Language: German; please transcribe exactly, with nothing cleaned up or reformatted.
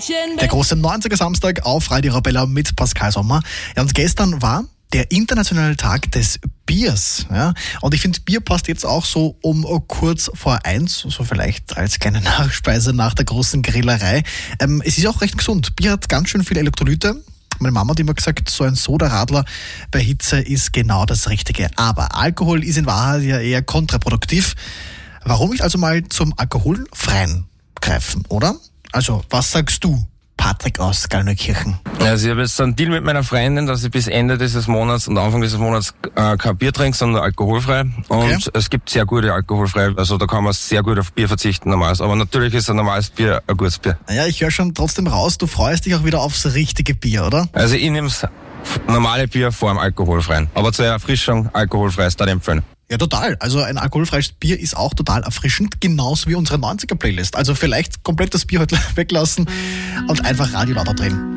Der große neunziger Samstag auf Radio Arabella mit Pascal Sommer. Ja, und gestern war der internationale Tag des Biers. Ja? Und ich finde, Bier passt jetzt auch so um kurz vor eins, so vielleicht als kleine Nachspeise nach der großen Grillerei. Ähm, es ist auch recht gesund. Bier hat ganz schön viele Elektrolyte. Meine Mama hat immer gesagt, so ein Sodaradler bei Hitze ist genau das Richtige. Aber Alkohol ist in Wahrheit ja eher kontraproduktiv. Warum nicht also mal zum Alkoholfreien greifen, oder? Also, was sagst du, Patrick aus Gallneukirchen? Also ich habe jetzt einen Deal mit meiner Freundin, dass ich bis Ende dieses Monats und Anfang dieses Monats äh, kein Bier trinke, sondern alkoholfrei. Und okay. Es gibt sehr gute alkoholfrei, also da kann man sehr gut auf Bier verzichten, normales. Aber natürlich ist ein normales Bier ein gutes Bier. Naja, ich höre schon trotzdem raus, du freust dich auch wieder aufs richtige Bier, oder? Also ich nehme das normale Bier vor dem alkoholfreien. Aber zur Erfrischung alkoholfreies, da empfehlen. Ja, total. Also ein alkoholfreies Bier ist auch total erfrischend, genauso wie unsere neunziger Playlist. Also vielleicht komplett das Bier heute weglassen und einfach Radio lauter drehen.